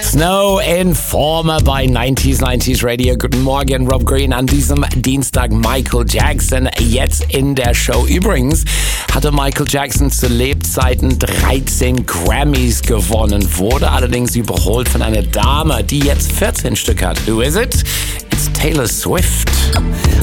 Snow Informer bei 90s Radio. Guten Morgen, Rob Green an diesem Dienstag. Michael Jackson jetzt in der Show. Übrigens hatte Michael Jackson zu Lebzeiten 13 Grammys gewonnen, wurde allerdings überholt von einer Dame, die jetzt 14 Stück hat. Who is it? It's Taylor Swift.